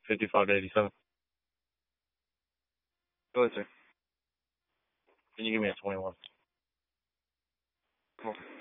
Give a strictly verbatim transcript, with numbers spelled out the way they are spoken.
fifty-five to eighty-seven. Go ahead, sir. Can you give me a twenty-one? Come on.